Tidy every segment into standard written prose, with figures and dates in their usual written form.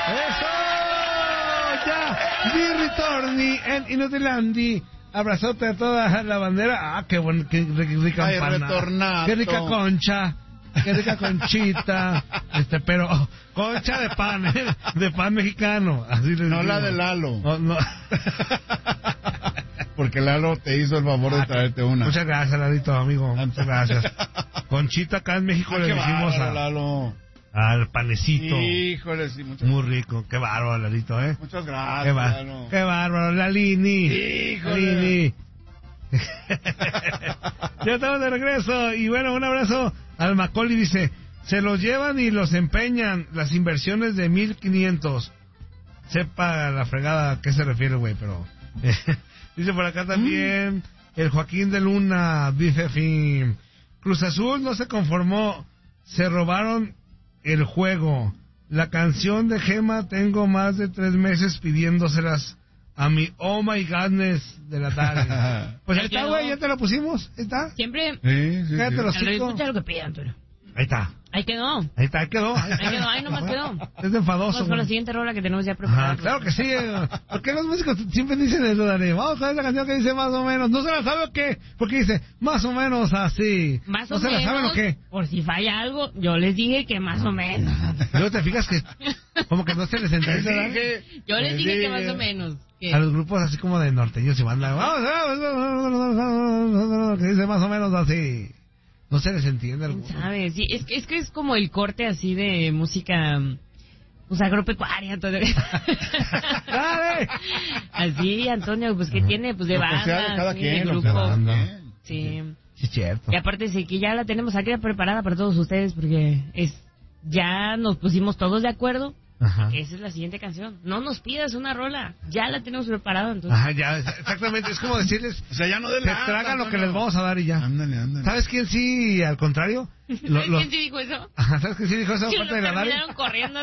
¡Eso! ¡Ya! ¡Vi ritorni en Inutilandi! Abrazote a toda la bandera. ¡Ah, qué bueno! ¡Qué rica Ay, empana! retornato. ¡Qué rica concha! ¡Qué rica conchita! Pero concha de pan, de pan mexicano. Así les No digo. la de Lalo. No, no. Porque Lalo te hizo el favor de traerte una. Muchas gracias, Ladito, amigo. Muchas gracias. Conchita acá en México le Qué decimos bárbaro, Lalo. al panecito. Híjole, sí, muchas Muy rico. Qué bárbaro, Ladito, ¿eh? Muchas gracias, Lalo. Qué bárbaro, la Lini. Híjole. Lini. Ya estamos de regreso. Y bueno, un abrazo al Macaulay. Dice, se los llevan y los empeñan. Las inversiones de 1,500. Sepa la fregada a qué se refiere, güey, pero... Dice por acá también el Joaquín de Luna, dice fin, Cruz Azul no se conformó, se robaron el juego. La canción de Gema tengo más de 3 meses pidiéndoselas a mi Oh My Godness de la tarde. Pues ahí está, güey, ya te la pusimos, ahí está. Siempre. Sí. Cállate los Pero hocico. escucha lo que pide, Antonio. Ahí está. Ahí quedó. Ahí quedó. Ahí nomás quedó. Es de enfadoso. Vamos con la güey. siguiente rola que tenemos ya preparada. Ajá, claro que sí. ¿Por qué los músicos siempre dicen eso, Dani? Vamos a ver la canción que dice más o menos. ¿No se la sabe o qué? Porque dice más o menos así. Más ¿No o se la saben menos, o qué? por si falla algo, yo les dije que más o menos. Luego te fijas que como que no se les entiende, ¿verdad? Yo les dije que más o menos. que- A los grupos así como de norteños y banda. Vamos, que dice más o menos así. No se les entiende. ¿Quién sabe? Sí, es que es como el corte así de música, pues agropecuaria, Antonio. ¡Dale! Así, Antonio, pues que tiene, pues de Lo que sea de banda, cada sí, quien, de lo grupo. que cada banda. quien. Sí. Sí, es cierto. Y aparte sí que ya la tenemos aquí preparada para todos ustedes porque ya nos pusimos todos de acuerdo. Ajá. Esa es la siguiente canción. No nos pidas una rola, ya la tenemos preparada entonces. Ajá, ya, exactamente. Es como decirles, O sea, ya no de se tragan lo que les vamos a dar y ya. Ándale. ¿Sabes quién sí, al contrario? ¿Sabes quién sí dijo eso? Ajá, ¿sabes quién sí dijo eso? Que Aparte lo de la Dari. terminaron corriendo.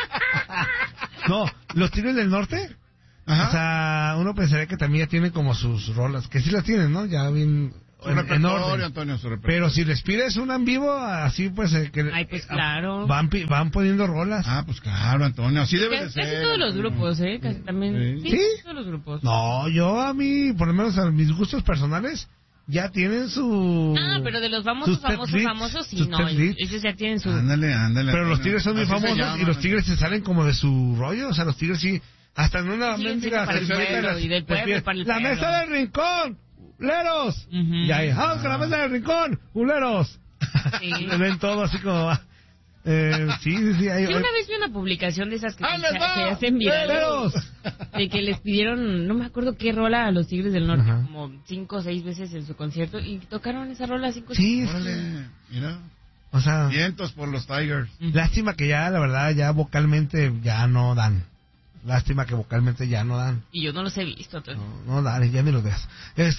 No, los Tigres del Norte. Ajá. O sea, uno pensaría que también ya tienen como sus rolas, que sí las tienen, ¿no? Ya bien Su en repertorio, orden. Antonio, su repertorio. Pero si les pides una en vivo, así pues que Ay, pues claro. van poniendo rolas. Ah, pues claro, Antonio, así debe de Casi ser. todos los Antonio. grupos, casi también. Sí. Sí, ¿Sí? todos los grupos. No, yo a mí, por lo menos a mis gustos personales, ya tienen su... Ah, pero de los sus pet hits, famosos, sí, sus no. pet hits. Ellos ya tienen su... Ándale. Pero los Antonio. Tigres son muy Así se famosos llama, y los Tigres se salen como de su rollo. O sea, los Tigres sí, hasta en una Sí, mendiga sí, para el servilleta pueblo, les- y del les pueblo piden, para el la pueblo". mesa del rincón, ¡uleros! Ujú. Y ahí, vamos con la mesa del rincón, ¡uleros! Sí. Le ven todo así como... sí. Ahí, Yo una vez vi una publicación de esas que, ¡Ah, les va! que hacen virales, ¡Uleros! de que les pidieron, no me acuerdo qué rola a los Tigres del Norte, Ajá. como 5 o 6 veces en su concierto, y tocaron esa rola 5 Sí, Órale, mira. o sea, Vientos por los Tigers. lástima que ya, la verdad, ya vocalmente ya no dan. Lástima que vocalmente ya no dan. Y yo no los he visto. Entonces. No dan, ya ni los veas.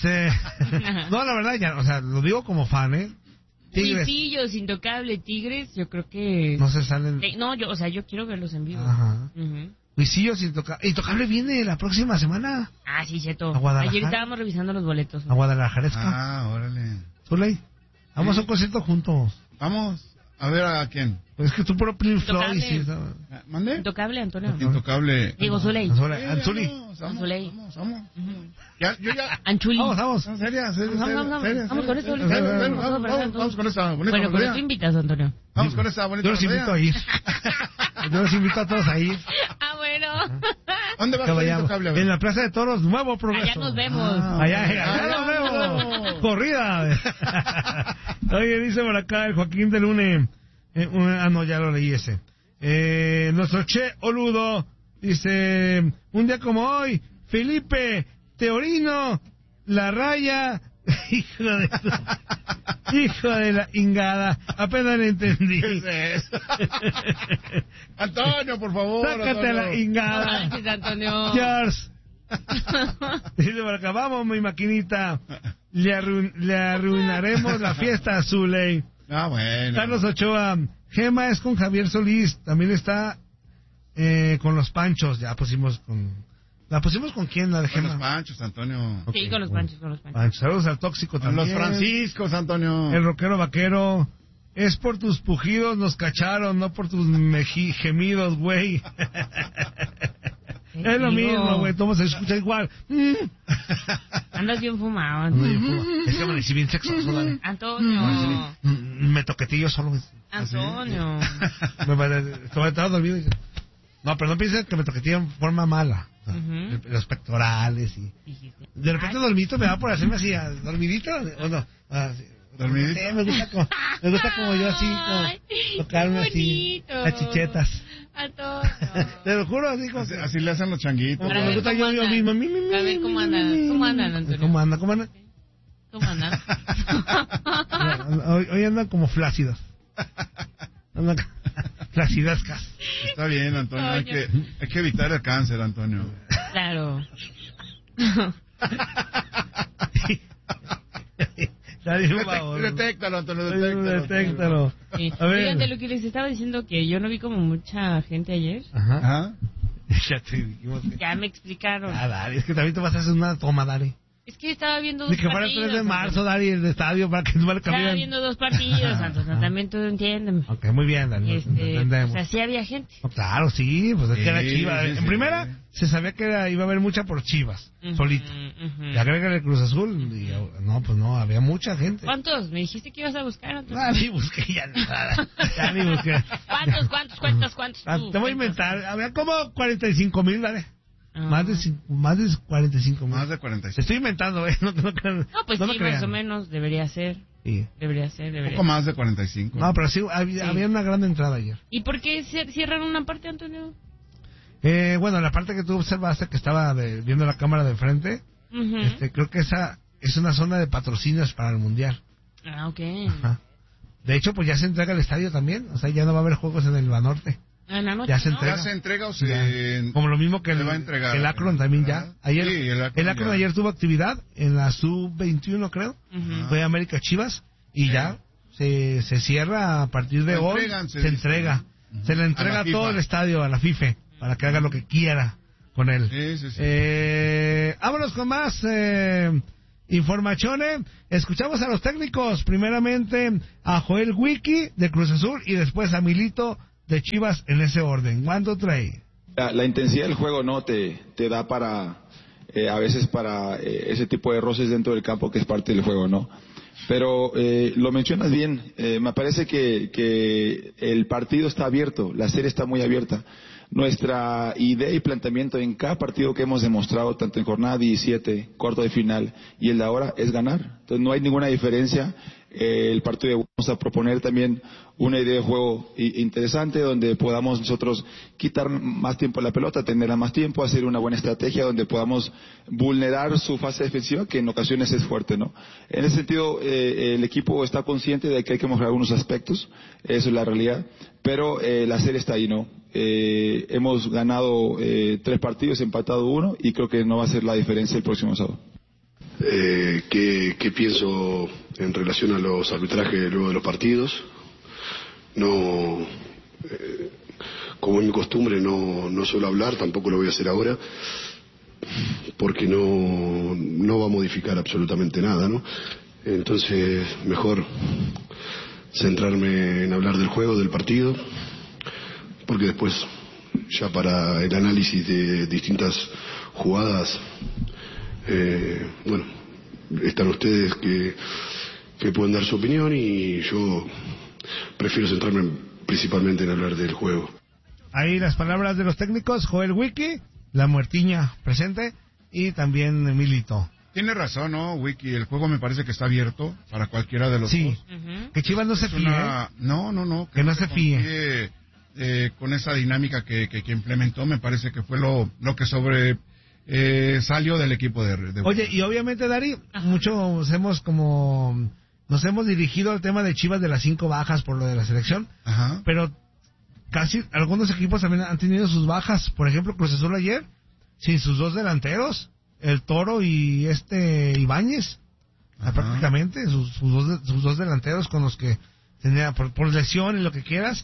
No, la verdad, ya, o sea, lo digo como fan, ¿eh? Tigres. Huisillos, Intocable, Tigres, yo creo que... No se salen. No, yo quiero verlos en vivo. Ajá. Ujú. Huisillos, Intocable viene la próxima semana. Ah, sí, cierto. ¿A Guadalajara? Ayer estábamos revisando los boletos. A Guadalajaresca. Ah, órale. Zuley, vamos a un concierto juntos. Vamos a ver a quién. Pues es que tú por Pink Floyd, Intocable. sí, ¿sabes? ¿Mande? Intocable, Antonio. Intocable. Digo, Zuley. Anzuli. Zuley. Vamos. Yo ya. Anchuli. Vamos. Seria. Vamos con eso. Vamos con esa bonita Bueno, pero melodía. tú invitas, Antonio. Vamos con esa bonita Yo los invito a melodía. ir. Yo los invito a todos a ir. Ah, bueno. ¿Dónde va a Que ser vayamos. Intocable? A ver. En la Plaza de Toros, Nuevo Progreso. Allá nos vemos. Allá nos vemos. Corrida. Oye, dice por acá el Joaquín de Lune. No, ya lo leí ese. Nuestro Che Oludo dice: un día como hoy, Felipe Teorino, La Raya. Hijo de la ingada. Apenas le entendí. ¿Qué es eso? Antonio, por favor. Sácate a la Antonio. ingada. Manches, Antonio. George. Dice por acá: vamos, mi maquinita. Le arruinaremos la fiesta a Zuley. Ah, bueno. Carlos Ochoa: Gema es con Javier Solís. También está con los Panchos. Ya pusimos con... ¿La pusimos con quién, la de Con Gema? los Panchos, Antonio. Sí, con los bueno. Panchos. Panchos. Saludos al Tóxico Con también. los Franciscos, Antonio. El rockero vaquero. es por tus pujidos nos cacharon, no por tus gemidos, güey. Es lo mismo, güey, todo se escucha igual. Andas bien fumado, Antonio. Es que amanecí bien sexoso, dale. Antonio. Me toquetillo solo. Antonio. Estaba dormido y... No, pero no pienses que me toquetillo en forma mala. O sea, los pectorales y... De repente dormidito me va por hacerme así, dormidito, ¿o no? Así. ¿Dormidito? Sí, me gusta como yo así, como tocarme así, las chichetas. Antonio. Te lo juro, así como... Así le hacen los changuitos. Como Para me ver gusta cómo yo andan. mismo. A ver cómo andan. ¿Cómo andan, Antonio? ¿Cómo anda? ¿Cómo anda? ¿Cómo andan? Hoy andan como flácidos. Andan flacidascas. Está bien, Antonio. Hay que evitar el cáncer, Antonio. Claro. Detéctalo, Antonio, Detéctalo. Sí. A ver. Oigan, de lo que les estaba diciendo, que yo no vi como mucha gente ayer. Ajá. Ajá. Ya te dijimos que... Ya me explicaron. Dari, es que también te vas a hacer una toma, Dari. Es que estaba viendo Ni dos que fuera el partidos. 3 de marzo, Dari, el estadio, para que no me lo Estaba cambien. viendo dos partidos, Santos. También tú entiendes. Ok, muy bien, Dari, O entendemos. sea, sí había gente. No, claro, sí, pues es que era Sí, Chivas. sí, En sí. primera, se sabía que iba a haber mucha por Chivas, solito. Y agrega el Cruz Azul, y no, pues no, había mucha gente. ¿Cuántos? Me dijiste que ibas a buscar, Antonio. Ah, ni busqué ya nada. Ya ni busqué. ¿Cuántos? Ah, tú? te voy a inventar. Había como 45,000, dale. Ah. Más de 45,000. Más de Te 45. estoy inventando, no crean. No, pues no sí, lo crean. más o menos. Debería ser. Sí. Un poco más de 45. No, pero sí, había una gran entrada ayer. ¿Y por qué cierran una parte, Antonio? Bueno, la parte que tú observaste que estaba viendo la cámara de frente, Ujú. creo que esa es una zona de patrocinios para el Mundial. Ah, ok. Ajá. De hecho, pues ya se entrega el estadio también. O sea, ya no va a haber juegos en el Banorte. En la noche, Ya se ¿no? entrega. ¿Ya se entrega o Ya. se...? Como lo mismo que se el, va a entregar? el Akron también ya. Ajá. Ayer, Sí, el Akron ya. ayer tuvo actividad en la Sub-21, creo. Ujú. Fue América Chivas y Sí. ya se cierra a partir de Se hoy. entregan, se se dice. entrega. Ujú. Se le A entrega la FIFA. todo el estadio a la FIFA para que haga lo que quiera con él. Sí. Vámonos con más informaciones. Escuchamos a los técnicos. Primeramente a Joel Wiki de Cruz Azul y después a Milito de Chivas en ese orden. ¿Cuánto trae? La intensidad del juego no te da para a veces para ese tipo de roces dentro del campo que es parte del juego, ¿no? Pero lo mencionas bien, me parece que el partido está abierto, la serie está muy abierta. Nuestra idea y planteamiento en cada partido que hemos demostrado, tanto en jornada 17, cuarto de final y el de ahora, es ganar. Entonces no hay ninguna diferencia. El partido de vamos a proponer también una idea de juego interesante donde podamos nosotros quitar más tiempo a la pelota, tenerla más tiempo, hacer una buena estrategia donde podamos vulnerar su fase defensiva que en ocasiones es fuerte, ¿no? En ese sentido el equipo está consciente de que hay que mejorar algunos aspectos, eso es la realidad, pero la serie está ahí, ¿no? Hemos ganado 3 partidos, empatado 1 y creo que no va a ser la diferencia el próximo sábado. ¿Qué pienso en relación a los arbitrajes luego de los partidos? No, como es mi costumbre, no suelo hablar, tampoco lo voy a hacer ahora, porque no va a modificar absolutamente nada, ¿no? Entonces, mejor centrarme en hablar del juego, del partido, porque después, ya para el análisis de distintas jugadas, bueno, están ustedes que pueden dar su opinión y yo prefiero centrarme principalmente en hablar del juego. Ahí las palabras de los técnicos, Joel Wiki, la muertiña presente y también Milito. Tiene razón, ¿no, Wiki? El juego me parece que está abierto para cualquiera de los Sí, dos. Ujú. que Chivas no se Es fíe. No. Que no se fíe. Confíe, con esa dinámica que implementó, me parece que fue lo que salió del equipo de Oye, y obviamente, Dari, muchos nos hemos dirigido al tema de Chivas de las 5 bajas por lo de la selección, Ajá. pero casi algunos equipos también han tenido sus bajas. Por ejemplo, Cruz Azul ayer, sin sus 2 delanteros, el Toro y Ibáñez, Ajá. prácticamente, sus dos delanteros con los que tenía por lesión y lo que quieras.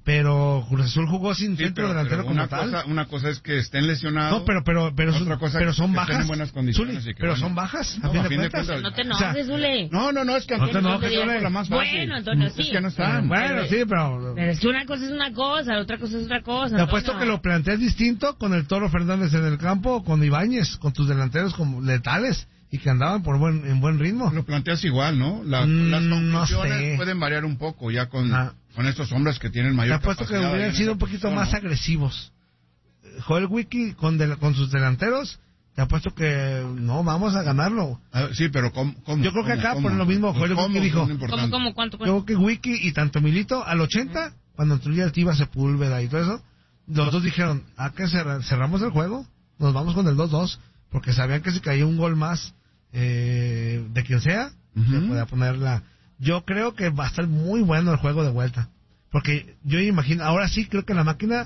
pero Cruz Azul jugó sin Sí, centro pero delantero como tal. una cosa es que estén lesionados. No, pero otra cosa pero es son que bajas. estén en buenas condiciones. Zuli, y que, pero bueno, son bajas, no, a fin de cuentas. No te O sea, enojes, Zule. No, es que No te Antonio enojes, es Zule. la más fácil. Bueno, Antonio, sí. Es que no están. Bueno, sí, pero... Pero es que una cosa es una cosa, la otra cosa es otra cosa. Te apuesto que lo planteas distinto con el Toro Fernández en el campo o con Ibáñez, con tus delanteros como letales y que andaban en buen ritmo. Lo planteas igual, ¿no? Las no conclusiones sé. pueden variar un poco ya con estos hombres que tienen Te mayor apuesto que capacidad ahí hubieran en sido esa un poquito posición, más ¿no? agresivos. Joel Wiki con sus delanteros, te apuesto que no, vamos a ganarlo. Sí, pero ¿cómo? Yo creo que acá ¿Cómo? por lo mismo, Joel Los Wiki combos dijo, son importantes. ¿Cómo? ¿Cuánto? yo creo que Wiki y tanto Milito al 80, cuando entró ya el Tiva Sepúlveda y todo eso, los dos dijeron, que cerramos el juego, nos vamos con el 2-2, porque sabían que si caía un gol más de quien sea, se podía poner Yo creo que va a estar muy bueno el juego de vuelta, porque yo imagino, ahora sí creo que la máquina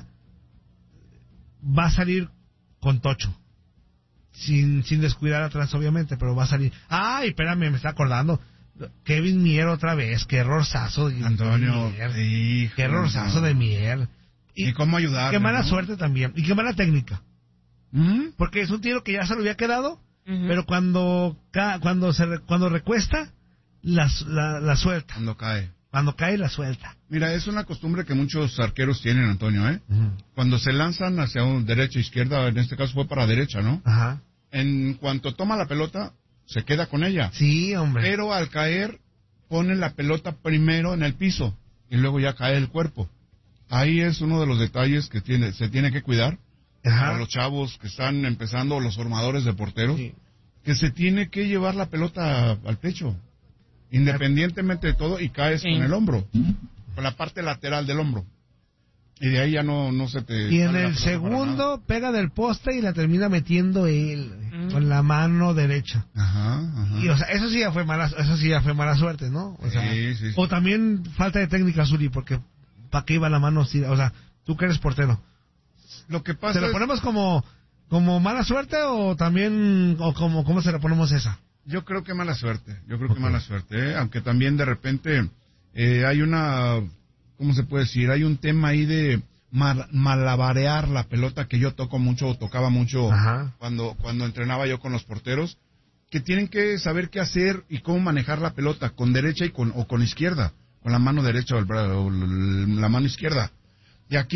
va a salir con tocho, sin descuidar atrás obviamente, pero va a salir. Ay, espérame, me está acordando, Kevin Mier otra vez, qué errorzazo de Antonio, Mier, hijo, qué errorzazo de Mier. ¿Y cómo ayudar? Qué mala suerte también, y qué mala técnica, porque es un tiro que ya se lo había quedado, pero cuando recuesta la suelta, cuando cae la suelta. Mira, es una costumbre que muchos arqueros tienen, Antonio, ¿eh? Cuando se lanzan hacia un derecha, izquierda, en este caso fue para derecha, ¿no? Ajá. En cuanto toma la pelota, se queda con ella. Sí, hombre. Pero al caer, pone la pelota primero en el piso y luego ya cae el cuerpo. Ahí es uno de los detalles que se tiene que cuidar para los chavos que están empezando, los formadores de porteros, que se tiene que llevar la pelota al pecho, independientemente de todo, y caes con el hombro, con la parte lateral del hombro. Y de ahí ya no se te... Y en el segundo pega del poste y la termina metiendo él con la mano derecha. Ajá. Y o sea, eso sí ya fue mala suerte, ¿no? O sea, sí. o también falta de técnica, Zuli, porque ¿para qué iba la mano así? O sea, tú que eres portero. Lo que pasa ¿Se lo ponemos como mala suerte o también cómo se le ponemos esa? Yo creo que mala suerte. Que mala suerte, ¿eh? Aunque también de repente hay una, ¿cómo se puede decir? Hay un tema ahí de malabarear la pelota que yo tocaba mucho cuando entrenaba yo con los porteros, que tienen que saber qué hacer y cómo manejar la pelota con derecha o con izquierda, con la mano derecha o la mano izquierda. Y aquí